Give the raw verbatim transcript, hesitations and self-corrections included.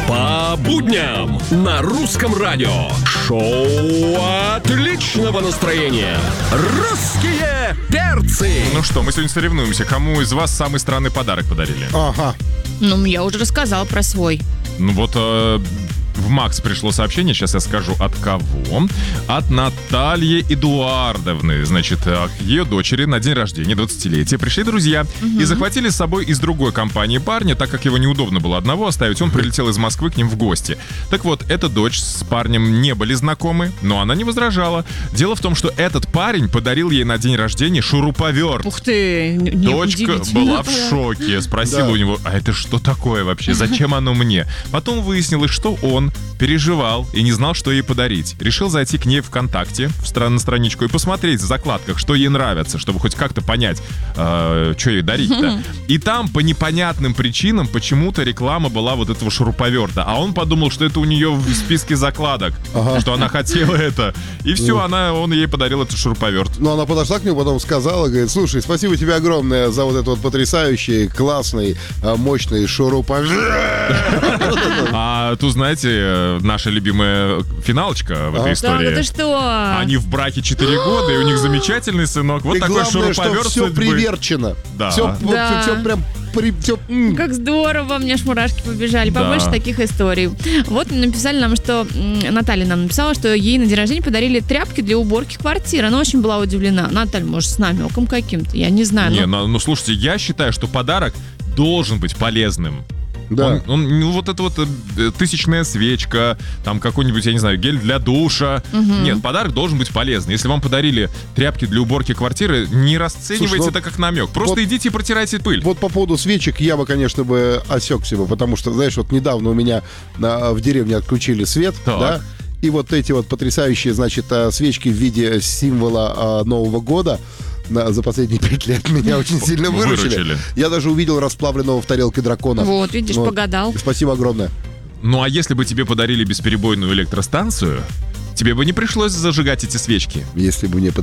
По будням на Русском радио. Шоу отличного настроения. Русские перцы. Ну что, мы сегодня соревнуемся. Кому из вас самый странный подарок подарили? Ага. Ну, я уже рассказала про свой. Ну вот э, в Макс пришло сообщение, сейчас я скажу от кого. От Натальи Эдуардовны. Значит, к ее дочери на день рождения, двадцатилетия, пришли друзья угу. и захватили с собой из другой компании парня, так как его неудобно было одного оставить, он прилетел из Москвы к ним в гости. Так вот, эта дочь с парнем не были знакомы, но она не возражала. Дело в том, что этот парень подарил ей на день рождения шуруповерт. Ух ты! Не, Дочка была в шоке, спросила да. у него, а это что такое вообще, зачем оно мне? Потом выяснилось, что он переживал и не знал, что ей подарить. Решил зайти к ней ВКонтакте, в стран- на страничку, и посмотреть в закладках, что ей нравится, чтобы хоть как-то понять, э, что ей дарить-то. И там по непонятным причинам почему-то реклама была вот этого шуруповерта. А он подумал, что это у нее в списке закладок, ага. что она хотела это. И все, она, он ей подарил этот шуруповерт. Ну, она подошла к нему, потом сказала, говорит, слушай, спасибо тебе огромное за вот этот вот потрясающий, классный, мощный шуруповерт. А тут, знаете, наша любимая финалочка в этой истории. Да, ну ты что? Они в браке четыре года, и у них замечательный сынок. Вот и такой главное, шуруповерт. Что все приверчено. Да. Все, да. все, все прям... При, все, м. Как здорово, мне аж мурашки побежали. Да. Побольше таких историй. Вот написали нам, что Наталья нам написала, что ей на день рождения подарили тряпки для уборки квартиры. Она очень была удивлена. Наталья, может, с намеком каким-то? Я не знаю. Не, но... ну, ну слушайте, я считаю, что подарок должен быть полезным. Да. Он, он, ну, вот это вот э, тысячная свечка, там какой-нибудь, я не знаю, гель для душа. Угу. Нет, подарок должен быть полезный. Если вам подарили тряпки для уборки квартиры, не расценивайте Слушай, это вот, как намек. Просто вот, идите и протирайте пыль. Вот по поводу свечек я бы, конечно, бы осекся бы, потому что, знаешь, вот недавно у меня на, в деревне отключили свет, так. да, и вот эти вот потрясающие, значит, свечки в виде символа Нового года за последние пять лет меня очень сильно выручили. выручили. Я даже увидел расплавленного в тарелке дракона. Вот, видишь, вот. Погадал. Спасибо огромное. Ну, а если бы тебе подарили бесперебойную электростанцию, тебе бы не пришлось зажигать эти свечки. Если бы мне